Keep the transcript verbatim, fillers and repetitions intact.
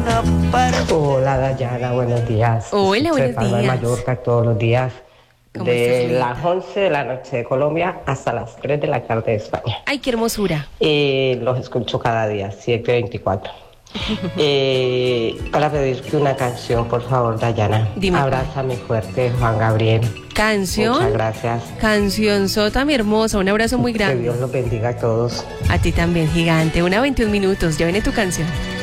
una parte. Hola Dayana, buenos días. Hola, buenos Palma de días. Mallorca todos los días. ¿Cómo De estás, las Lita? once de la noche de Colombia hasta las tres de la tarde de España. Ay, qué hermosura. Y los escucho cada día, siete veinticuatro. eh, para pedirte una canción, por favor, Dayana. Dime cuál. Abrázame fuerte, Juan Gabriel. Muchas Canción, gracias. canción sota, mi hermosa. Un abrazo muy Que grande. Dios los bendiga a todos. A ti también, gigante. Una veintiún minutos. Ya viene tu canción.